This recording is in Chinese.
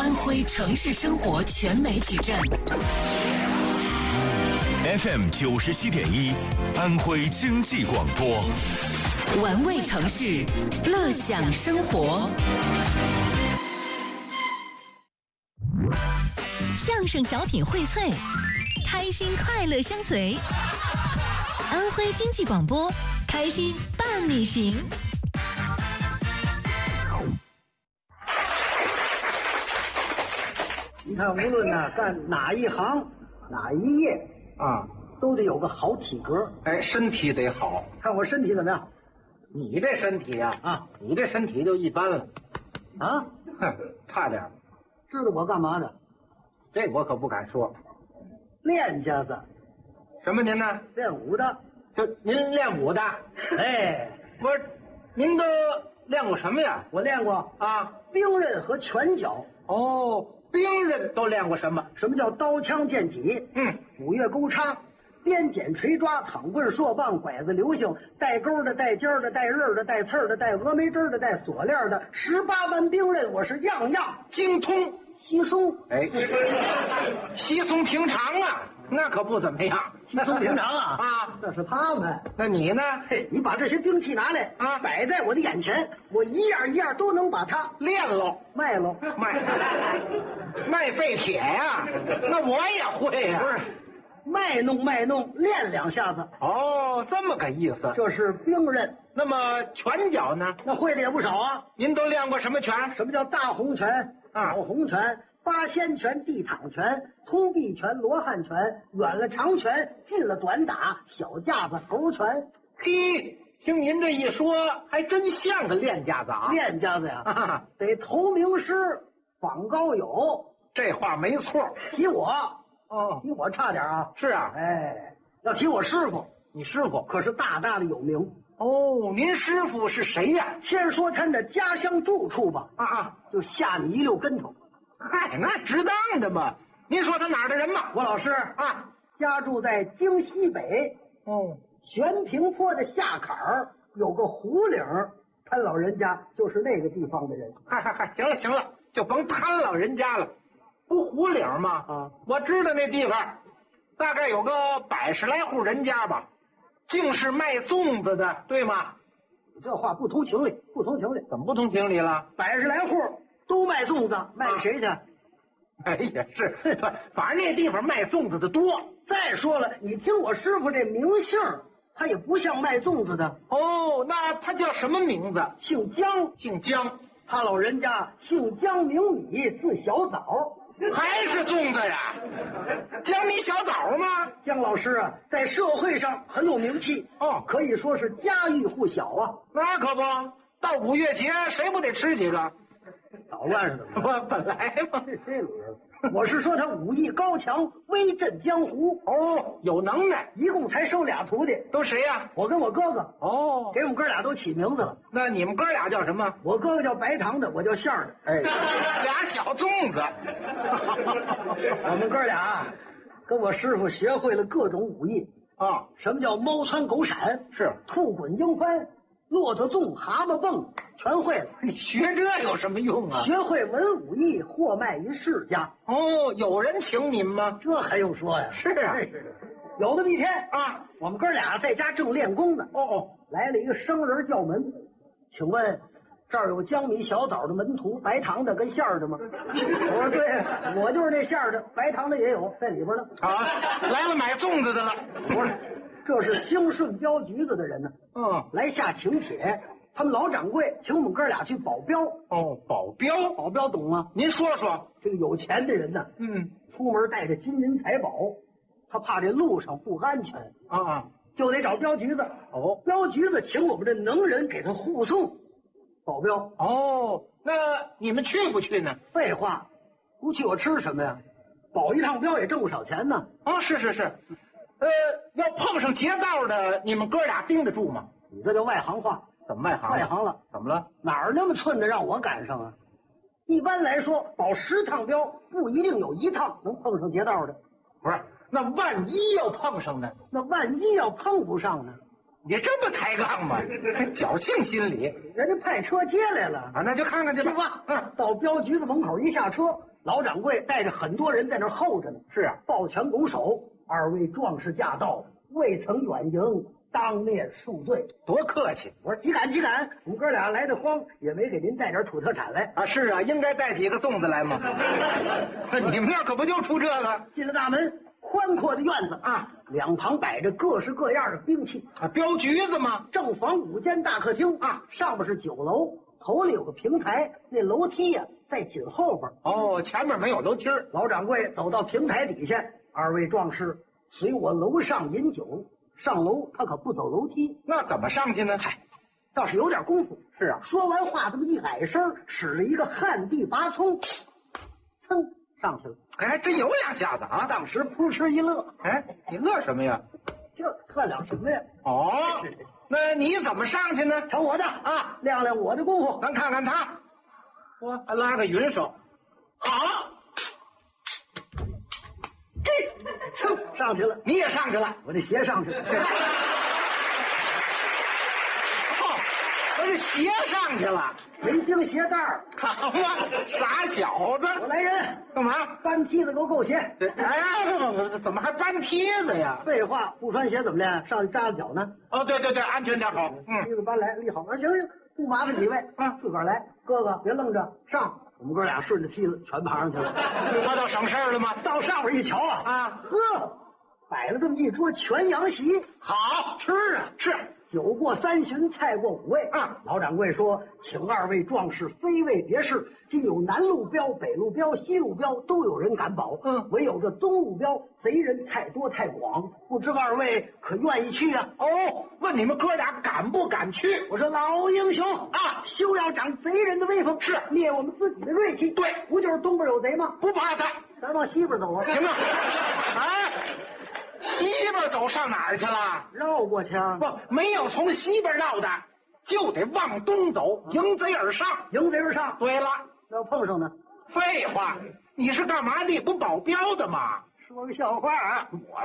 安徽城市生活全媒体站 FM 97.1，安徽经济广播， 玩味城市，乐享生活。 相声小品荟萃，开心快乐相随。安徽经济广播，开心伴你行。 你看，无论干哪一行哪一业啊， 都得有个好体格。 哎，身体得好。 看我身体怎么样？ 你这身体啊，你这身体就一般了啊， 哼，差点。 知道我干嘛的？ 这我可不敢说。 练家子。 什么您呢？ 练武的。 就您练武的？ 哎， 不是，您都练过什么呀？ 我练过啊， 兵刃和拳脚。 哦，兵刃都练过什么？ 什么叫刀枪剑戟？斧钺钩叉，鞭锏锤抓，躺棍槊棒，拐子流星，带钩的，带尖的，带刃的，带刺儿的，带峨眉针的，带锁链的，18般兵刃我是样样精通。 稀松， 哎，稀松平常啊，那可不怎么样。 稀松平常啊啊， 那是他们。 那你呢？ 嘿，你把这些兵器拿来啊，摆在我的眼前，我一样一样都能把它练喽， 卖喽， 卖废铁呀、那我也会呀、 不是，卖弄，练2下子。 哦，这么个意思。 这是兵刃。 那么拳脚呢？ 那会的也不少啊。 您都练过什么拳？ 什么叫大红拳、小红拳、八仙拳、地躺拳、通臂拳、罗汉拳、远了长拳，近了短打，小架子猴拳。 嘿，听您这一说，还真像个练家子啊！ 练家子呀，得投名师，访高友。 这话没错。 提我，比我差点啊。 是啊， 哎，要提我师傅， 你师傅可是大大的有名。 哦，您师傅是谁呀？ 先说他的家乡住处吧。就吓你一溜跟头。 嗨，那值当的嘛。您说他哪儿的人嘛？ 我老师啊，家住在京西北。悬平坡的下坎儿有个胡岭，他老人家就是那个地方的人。 嗨，行了，就甭他老人家了。不胡岭吗？我知道那地方，大概有个100来户人家吧，竟是卖粽子的，对吗？ 这话不通情理，不通情理。 怎么不通情理了 ？100来户都卖粽子，卖给谁去？ 哎呀，是，反正那地方卖粽子的多。 再说了，你听我师傅这名姓，他也不像卖粽子的。 哦，那他叫什么名字？ 姓姜。 姓姜。 他老人家姓姜，名米，字小枣。 还是粽子呀？姜米小枣吗？ 姜老师啊，在社会上很有名气可以说是家喻户晓啊。 那可不，到5月节谁不得吃几个？ 捣乱似的。 我本来嘛， 我是说他武艺高强，威震江湖。 有能耐。 一共才收俩徒弟。 都谁呀？ 我跟我哥哥。给我们哥俩都起名字了。 那你们哥俩叫什么？ 我哥哥叫白糖的，我叫馅儿的。哎， 俩小粽子。 我们哥俩跟我师傅学会了各种武艺什么叫猫窜狗闪？ 是兔滚鹰翻，骆驼纵，蛤蟆蹦，全会了。 你学这有什么用啊？ 学会文武艺，货卖于世家。 有人请你们吗？ 这还用说呀？ 是啊。 有这么一天我们哥俩在家正练功呢。来了一个生人叫门，请问这儿有江米小枣的门徒，白糖的跟馅儿的吗？我说对，我就是那馅儿的，白糖的也有在里边呢。 来了买粽子的了。 不是，这是兴顺镖局子的人呢。来下请帖，他们老掌柜请我们哥俩去保镖。 保镖？ 保镖懂吗？ 您说说。 这个有钱的人呢，出门带着金银财宝，他怕这路上不安全就得找镖局子。镖局子请我们这能人给他护送保镖。 那你们去不去呢？ 废话，不去我吃什么呀？保一趟镖也挣不少钱呢。 是。要碰上劫道的，你们哥俩盯得住吗？ 你这叫外行话。 怎么外行？ 外行了。 怎么了？ 哪儿那么寸的让我赶上啊？一般来说，保10趟镖不一定有1趟能碰上劫道的。 不是，那万一要碰上呢？ 那万一要碰不上呢？ 你这么抬杠吗？侥幸心理。 人家派车接来了那就看看去吧。 到镖局子门口一下车， 老掌柜带着很多人在那儿候着呢。 是啊， 抱拳拱手，二位壮士驾到，未曾远迎，当面恕罪。 多客气。 我说几杆几杆，我们哥俩来的慌，也没给您带点土特产来啊！是啊，应该带几个粽子来嘛。你们那可不就出这个？ 进了大门，宽阔的院子啊，两旁摆着各式各样的兵器啊，镖局子嘛。 正房5间大客厅啊，上面是酒楼，头里有个平台，那楼梯呀在紧后边。 哦，前面没有楼梯儿。 老掌柜走到平台底下，二位壮士随我楼上饮酒。上楼他可不走楼梯， 那怎么上去呢？ 嗨，倒是有点功夫。 是啊， 说完话这么一矮身，使了一个旱地拔葱，噌上去了。 哎，还真有两下子啊！ 当时扑哧一乐。 哎，你乐什么呀？ 这算了什么呀？ 哦，那你怎么上去呢？ 瞧我的啊，亮亮我的功夫。 咱看看他，我还拉个云手，好， 噌上去了。 你也上去了。 我这鞋上去了。 哦，我这鞋上去了， 没钉鞋带儿。 好嘛，傻小子！ 我来人， 干嘛？ 搬梯子给我够鞋。 哎呀，怎么还搬梯子呀？ 废话，不穿鞋怎么练？上去扎着脚呢。 哦，对对对，安全点好。 梯子搬来立好。行行，不麻烦几位啊，自个儿来。哥哥别愣着，上。我们哥俩顺着梯子全爬上去了。 那倒省事儿了吗？ 到上面一瞧啊，呵，摆了这么一桌全羊席， 好吃啊！ 是。 酒过3巡，菜过5味。老掌柜说，请二位壮士非为别事，今有南路镖、北路镖、西路镖，都有人敢保。唯有这东路镖贼人太多太广，不知二位可愿意去啊？ 哦，问你们哥俩敢不敢去？ 我说老英雄啊，休要长贼人的威风， 是灭我们自己的锐气。 对， 不就是东边有贼吗？ 不怕他， 咱往西边走啊。 行啊，哎。西边走上哪儿去了？ 绕过去啊！ 不，没有从西边绕的，就得往东走，迎贼而上。 迎贼而上。 对了， 要碰上呢？ 废话，你是干嘛的？不保镖的吗？ 说个笑话啊！ 我